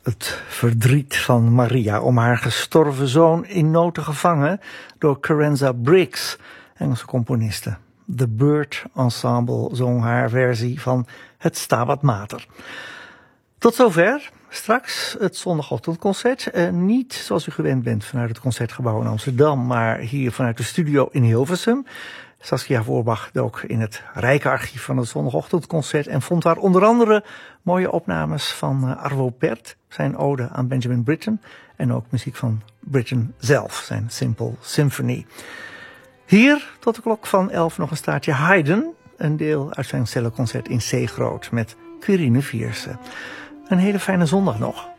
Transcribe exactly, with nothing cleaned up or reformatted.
Het verdriet van Maria om haar gestorven zoon in noten gevangen door Carenza Briggs, Engelse componiste. The Bird Ensemble zong haar versie van het Stabat Mater. Tot zover. Straks het zondagochtendconcert. Eh, niet zoals u gewend bent vanuit het Concertgebouw in Amsterdam, maar hier vanuit de studio in Hilversum. Saskia Voorbach dook in het rijke archief van het zondagochtendconcert en vond daar onder andere mooie opnames van Arvo Pärt, zijn ode aan Benjamin Britten, en ook muziek van Britten zelf, zijn Simple Symphony. Hier tot de klok van elf nog een staartje Haydn, een deel uit zijn celloconcert in C groot met Quirine Vierse. Een hele fijne zondag nog.